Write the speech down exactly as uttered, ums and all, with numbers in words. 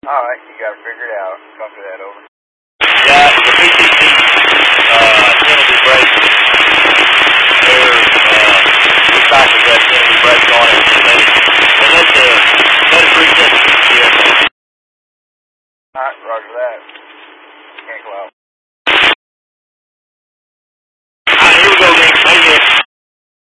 Alright, you got it figured out. Copy that, over. Yeah, the P T C uh, penalty brakes, they're uh, recycled that penalty brakes on it. They let it, they let the, let it reset the G P S. Alright, roger that. Can't go out.